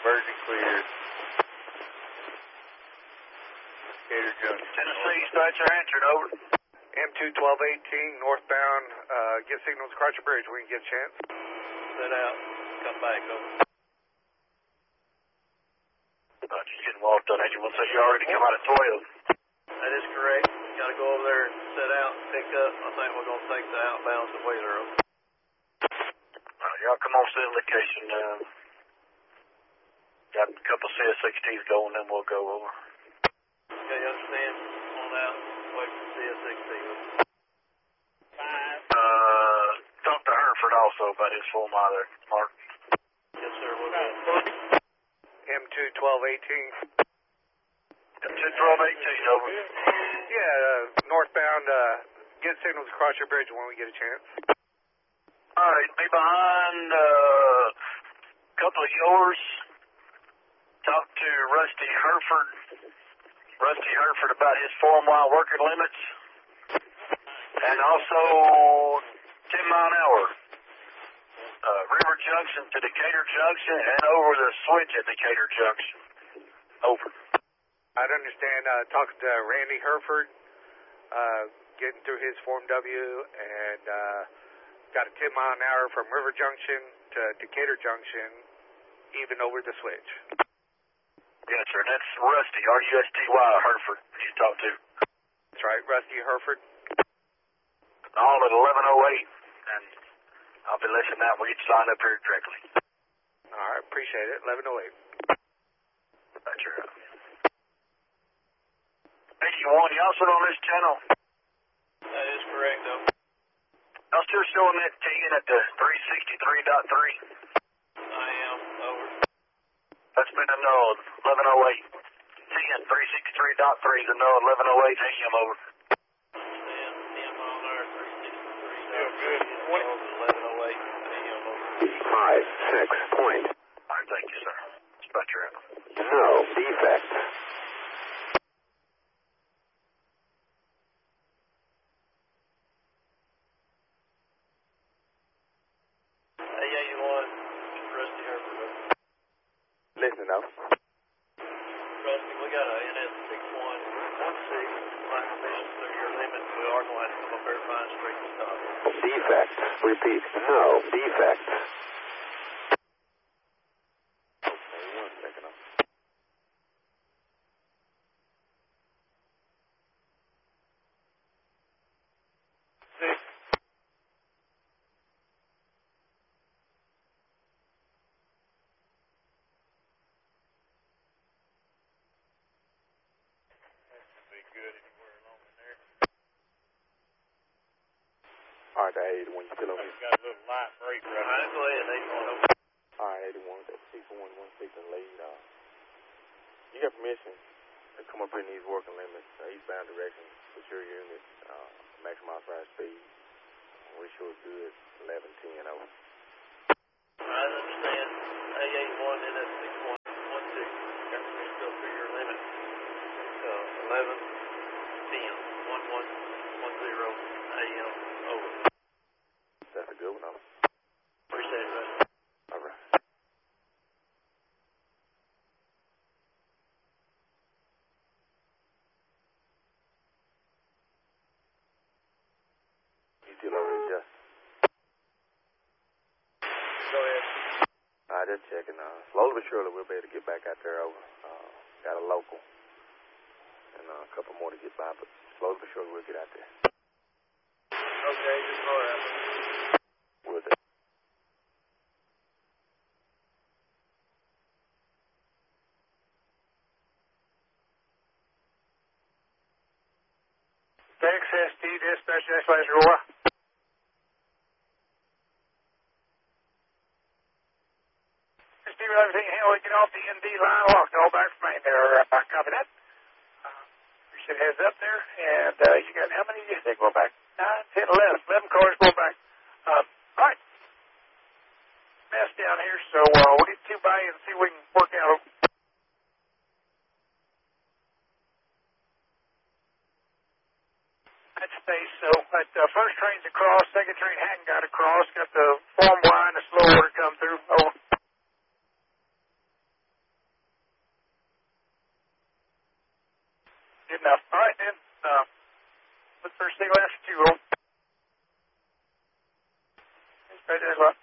Virgin cleared. Gator Junction. Tennessee, dispatcher answered, over. M2 1218 northbound, get signals across your bridge when you get a chance. Set out. Come back, over. Just getting walked on 81, so you already come out of Toyo. That is correct. Got to go over there and set out and pick up. I think we're going to take the outbound to Wheeler. Y'all come on to the location. Got a couple CS-16s going, then we'll go over. Okay, you understand? On out. Wait for CS-16. Talk to Hereford also about his 4 mile there, Mark. Yes, sir. We'll go. M2 1218. M2 1218, over. Yeah, northbound, get signals across your bridge when we get a chance. All right, be behind a couple of yours. Talk to Rusty Hereford about his 4 mile working limits. And also 10 mile an hour. River Junction to Decatur Junction and over the switch at Decatur Junction. Over. I'd understand, talking to Randy Hereford, getting through his Form W, and got a 10 mile an hour from River Junction to Decatur Junction, even over the switch. Yes, sir. That's Rusty, R-U-S-T-Y, Hereford, you talk to. That's right, Rusty Hereford. All at 11:08, and I'll be listening out. We get signed up here directly. All right, appreciate it. 11:08. That's right. 81, you also on this channel? That is correct, though. I'm still showing that T-in at the 363.3. I am, over. That's been a null, 11:08. T-in 363.3 is a null, 11:08 AM, over. Understand. 10 mile an hour, 363. Feel good. 11:08 AM, over. 5-6 point. All right, thank you, sir. Dispatcher out. No defect. Rusty Hereford. Listening now. Rusty, we got a NS6116 line permission through your limit. We are going to have to come up there and find straight to stop. Defect. Repeat. No defect. Okay, 1 second. All right, that 81, you still over here? Got a little light break right All right, go ahead, 81. All right, 81, that's 6116 and lead. You got permission to come up in these working limits, eastbound direction, secure units, maximize ride speed. We sure good, 1110 over. I understand. A81 NS6116. Got permission to go through your limit. 1110 AM, over. That's a good one, over. Appreciate it, Rusty. All right. You still over here, Justin? Go ahead. All right, just checking. Slowly but surely we'll be able to get back out there over. Got a local and a couple more to get by, but slowly but surely we'll get out there. Okay, just go ahead. Will do. XSD dispatch /Roar. Steve, everything handled. Get off the ND line, locked all back from main there. Copy that. You should heads up there, and you got how many do you think go back? 9, 10, 11. 11 cars go back. All right. Mess down here, so we'll get 2 by and see if we can work out. That stays so. But first train's across, second train hadn't got across. Got the form line, the slow order come through. Over. enough. All right, then. Look for a signal after 2. Roll. Right there, a lot.